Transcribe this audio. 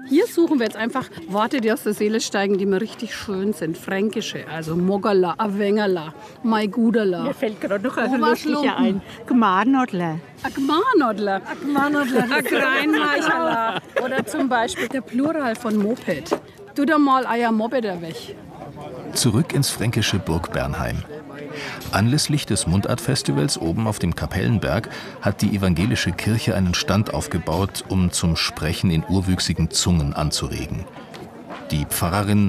Hier suchen wir jetzt einfach Worte, die aus der Seele steigen, die mir richtig schön sind. Fränkische, also Moggerla, Awengerla, Maigudala. Mir fällt gerade noch ein lustiger ein. Gmarnodler. Agmarnodler. Agreinmeicherla. Oder zum Beispiel der Plural von Moped. Tu da mal euer Moped weg. Zurück ins fränkische Burg Bernheim. Anlässlich des Mundartfestivals oben auf dem Kapellenberg hat die evangelische Kirche einen Stand aufgebaut, um zum Sprechen in urwüchsigen Zungen anzuregen. Die Pfarrerin